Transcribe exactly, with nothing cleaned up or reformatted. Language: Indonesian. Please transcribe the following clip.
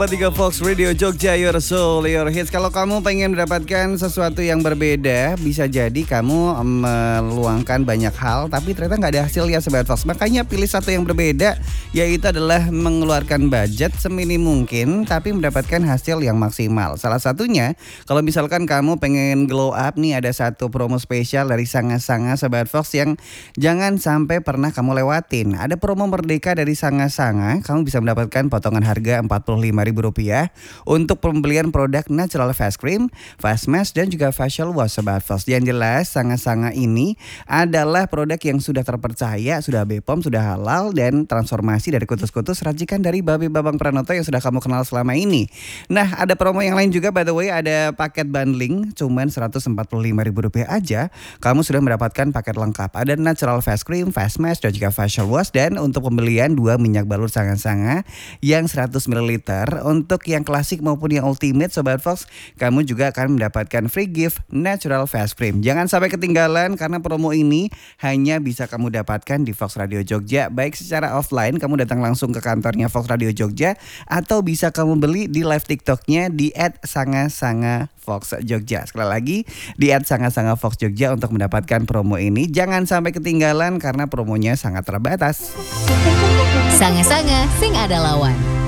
Tiga Fox Radio Jogja, your soul, your hits. Kalau kamu pengen mendapatkan sesuatu yang berbeda, bisa jadi kamu meluangkan banyak hal, tapi ternyata nggak ada hasil ya Sobat Fox. Makanya pilih satu yang berbeda, yaitu adalah mengeluarkan budget seminim mungkin, tapi mendapatkan hasil yang maksimal. Salah satunya, kalau misalkan kamu pengen glow up nih, ada satu promo spesial dari Sanga-Sanga Sobat Fox yang jangan sampai pernah kamu lewatin. Ada promo Merdeka dari Sanga-Sanga, kamu bisa mendapatkan potongan harga empat puluh lima ribu rupiah untuk pembelian produk natural face cream, face mask dan juga facial wash Sobat Fox. Yang jelas Sanga-Sanga ini adalah produk yang sudah terpercaya, sudah B P O M, sudah halal dan transformasi dari kutus-kutus racikan dari Babe Babang Pranoto yang sudah kamu kenal selama ini. Nah, ada promo yang lain juga by the way, ada paket bundling cuman seratus empat puluh lima ribu rupiah aja. Kamu sudah mendapatkan paket lengkap. Ada natural face cream, face mask dan juga facial wash, dan untuk pembelian dua minyak balur Sanga-Sanga yang seratus mililiter. Untuk yang klasik maupun yang ultimate Sobat Fox, kamu juga akan mendapatkan free gift natural face cream. Jangan sampai ketinggalan karena promo ini hanya bisa kamu dapatkan di Fox Radio Jogja. Baik secara offline, kamu datang langsung ke kantornya Fox Radio Jogja, atau bisa kamu beli di live TikToknya di et sanga-sanga fox jogja. Sekali lagi di et sanga-sanga fox jogja untuk mendapatkan promo ini. Jangan sampai ketinggalan karena promonya sangat terbatas. Sanga-sanga sing ada lawan.